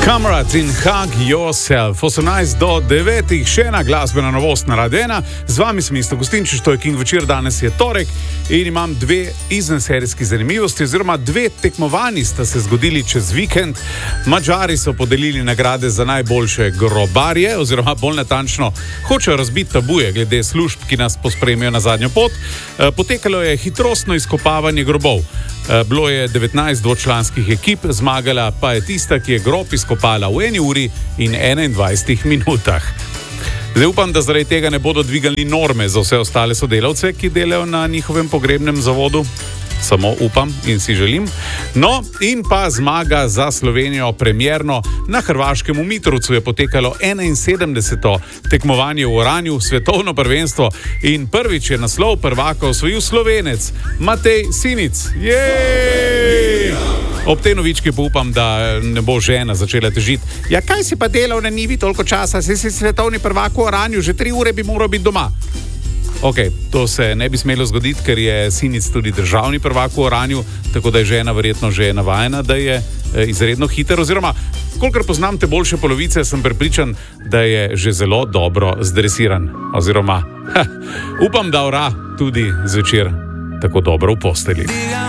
Comrade in Hug Yourself, 18 do 9, še ena glasbena novost na Radio 1. Z vami sem Isto Gostinčič, to je King večer, danes je torek in imam dve izvenserijski zanimivosti, oziroma dve tekmovanji sta se zgodili čez vikend. Madžari so podelili nagrade za najboljše grobarje, oziroma bolj natančno hočejo razbiti tabuje glede služb, ki nas pospremijo na zadnjo pot. Potekalo je hitrostno izkopavanje grobov. Bilo je 19 dvočlanskih ekip, zmagala pa je tista, ki je grob izkopala v 1 uri in 21 minutah. Zdaj upam, da zaradi tega ne bodo dvigali norme za vse ostale sodelavce, ki delajo na njihovem pogrebnem zavodu. Samo upam in si želim. No, in pa zmaga za Slovenijo premierno. Na hrvaškem v Mitrovcu je potekalo 71. tekmovanje v oranju, svetovno prvenstvo, in prvič je naslov prvaka osvojil Slovenec Matej Sinic. Jej! Ob tej novički pa upam, da ne bo žena začela težiti. Ja, kaj si pa delal na njivi toliko časa? Si svetovni prvak v oranju, že 3 ure bi moral biti doma. Ok, to se ne bi smelo zgoditi, ker je Sinic tudi državni prvak v oranju, tako da je žena verjetno že navajena, da je izredno hiter, oziroma, kolikor poznam te boljše polovice, sem prepričan, da je že zelo dobro zdresiran, oziroma upam, da ora tudi zvečer tako dobro v posteli.